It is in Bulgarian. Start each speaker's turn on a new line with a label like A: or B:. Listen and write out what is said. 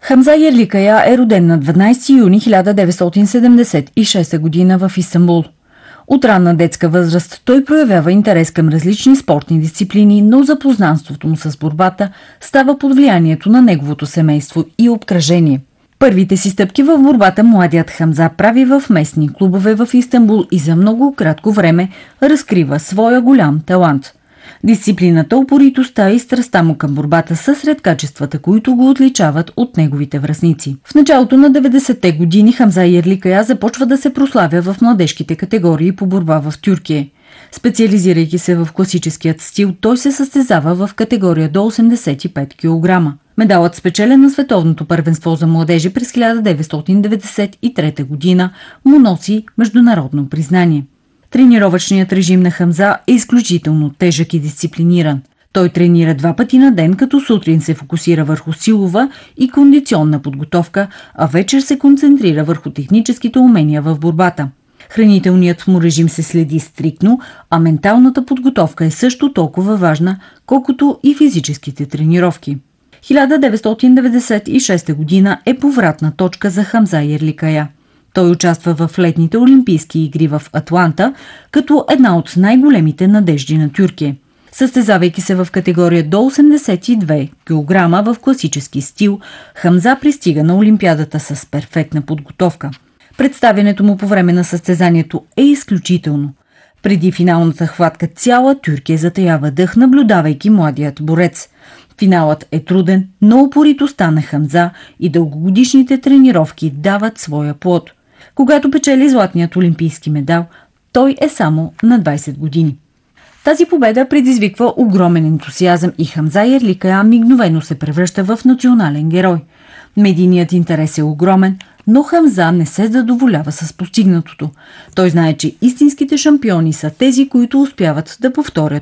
A: Хамза Ярликая е роден на 12 юни 1976 година в Истанбул. От ранна детска възраст той проявява интерес към различни спортни дисциплини, но запознанството му с борбата става под влиянието на неговото семейство и обкръжение. Първите си стъпки в борбата младият Хамза прави в местни клубове в Истанбул и за много кратко време разкрива своя голям талант. Дисциплината, упоритостта и страстта му към борбата са сред качествата, които го отличават от неговите връстници. В началото на 90-те години Хамза Ярликая започва да се прославя в младежките категории по борба в Тюркия. Специализирайки се в класическият стил, той се състезава в категория до 85 кг. Медалът, спечелен на Световното първенство за младежи през 1993 година, му носи международно признание. Тренировъчният режим на Хамза е изключително тежък и дисциплиниран. Той тренира 2 пъти на ден, като сутрин се фокусира върху силова и кондиционна подготовка, а вечер се концентрира върху техническите умения в борбата. Хранителният му режим се следи стриктно, а менталната подготовка е също толкова важна, колкото и физическите тренировки. 1996 година е повратна точка за Хамза Ярликая. Той участва в летните олимпийски игри в Атланта, като една от най-големите надежди на Тюркия. Състезавайки се в категория до 82 кг в класически стил, Хамза пристига на Олимпиадата с перфектна подготовка. Представянето му по време на състезанието е изключително. Преди финалната хватка цяла Тюркия затаява дъх, наблюдавайки младият борец. Финалът е труден, но упоритостта на Хамза и дългогодишните тренировки дават своя плод. Когато печели златният олимпийски медал, той е само на 20 години. Тази победа предизвиква огромен ентусиазъм и Хамза Ярликая мигновено се превръща в национален герой. Медийният интерес е огромен, но Хамза не се задоволява с постигнатото. Той знае, че истинските шампиони са тези, които успяват да повторят